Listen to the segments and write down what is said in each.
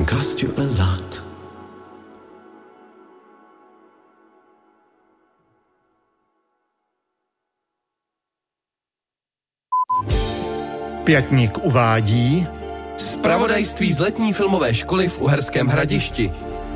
cost you a lot. Pětník uvádí zpravodajství z letní filmové školy v Uherském Hradišti.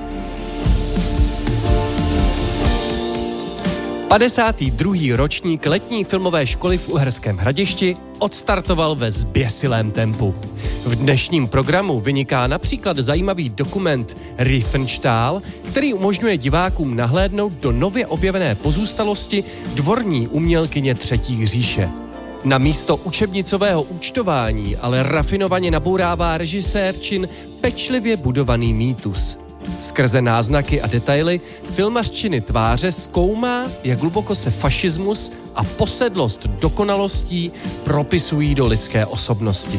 52. ročník letní filmové školy v Uherském Hradišti odstartoval ve zběsilém tempu. V dnešním programu vyniká například zajímavý dokument Riefenstahl, který umožňuje divákům nahlédnout do nově objevené pozůstalosti dvorní umělkyně Třetí říše. Na místo učebnicového účtování ale rafinovaně nabourává režisérčin pečlivě budovaný mýtus. Skrze náznaky a detaily filmařčiny tváře zkoumá, jak hluboko se fašismus a posedlost dokonalostí propisují do lidské osobnosti.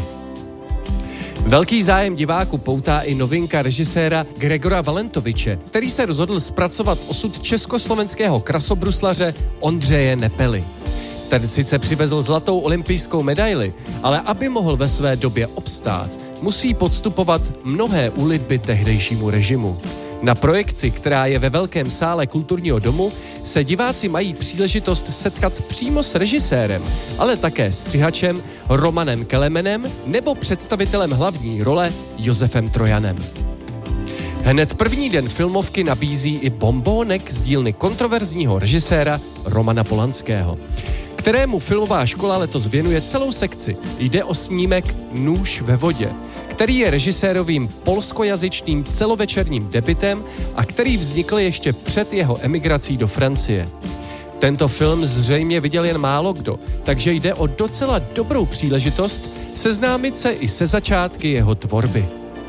Velký zájem diváku poutá i novinka režiséra Gregora Valentoviče, který se rozhodl zpracovat osud československého krasobruslaře Ondřeje Nepely. Ten sice přivezl zlatou olympijskou medaili, ale aby mohl ve své době obstát, musí podstupovat mnohé úlitby tehdejšímu režimu. Na projekci, která je ve velkém sále kulturního domu, se diváci mají příležitost setkat přímo s režisérem, ale také střihačem Romanem Kelemenem nebo představitelem hlavní role Josefem Trojanem. Hned první den filmovky nabízí i bombónek z dílny kontroverzního režiséra Romana Polanského, kterému filmová škola letos věnuje celou sekci. Jde o snímek Nůž ve vodě, který je režisérovým polskojazyčným celovečerním debutem a který vznikl ještě před jeho emigrací do Francie. Tento film zřejmě viděl jen málo kdo, takže jde o docela dobrou příležitost seznámit se i se začátky jeho tvorby.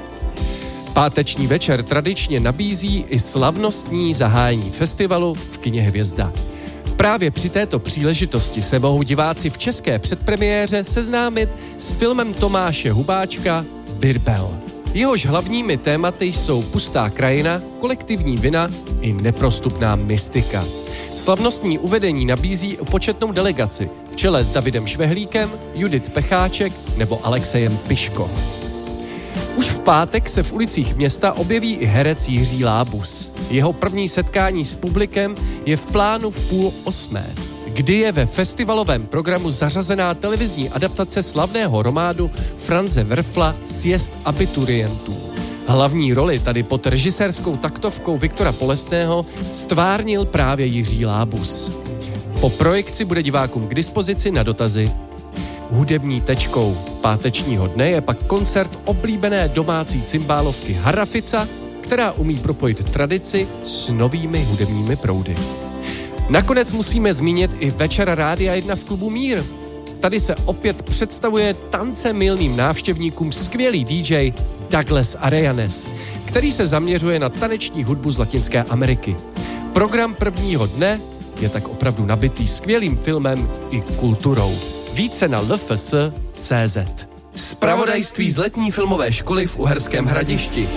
Páteční večer tradičně nabízí i slavnostní zahájení festivalu v kině Hvězda. Právě při této příležitosti se mohou diváci v české předpremiéře seznámit s filmem Tomáše Hubáčka Virbel. Jehož hlavními tématy jsou pustá krajina, kolektivní vina i neprostupná mystika. Slavnostní uvedení nabízí početnou delegaci v čele s Davidem Švehlíkem, Judith Pecháček nebo Alexejem Piško. Už v pátek se v ulicích města objeví i herec Jiří Lábus. Jeho první setkání s publikem je v plánu v 7:30, kdy je ve festivalovém programu zařazená televizní adaptace slavného románu Franze Werfla Sjezd abiturientů. Hlavní roli tady pod režisérskou taktovkou Viktora Polesného stvárnil právě Jiří Lábus. Po projekci bude divákům k dispozici na dotazy. Hudební tečkou pátečního dne je pak koncert oblíbené domácí cymbálovky Harafica, která umí propojit tradici s novými hudebními proudy. Nakonec musíme zmínit i večer Rádia 1 v klubu Mír. Tady se opět představuje tance milným návštěvníkům skvělý DJ Douglas Arellanes, který se zaměřuje na taneční hudbu z Latinské Ameriky. Program prvního dne je tak opravdu nabitý skvělým filmem i kulturou. Více na lfs.cz. Zpravodajství z letní filmové školy v Uherském Hradišti.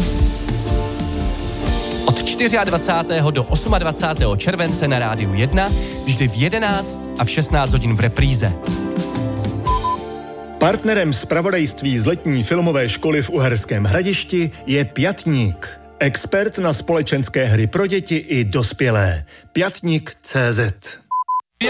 Od 24. do 28. července na Rádiu 1, vždy v 11 a v 16 hodin v repríze. Partnerem zpravodajství z letní filmové školy v Uherském Hradišti je Pětník. Expert na společenské hry pro děti i dospělé. Pětník.cz